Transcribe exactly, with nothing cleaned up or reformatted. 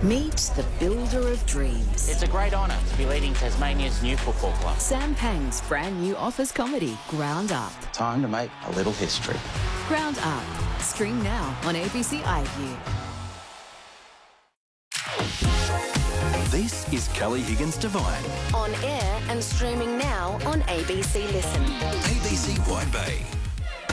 Meet the builder of dreams. It's a great honour to be leading Tasmania's new football club. Sam Pang's brand new office comedy, Ground Up. Time to make a little history. Ground Up. Stream now on A B C iView. This is Kelly Higgins Divine. On air and streaming now on A B C Listen. A B C White Bay.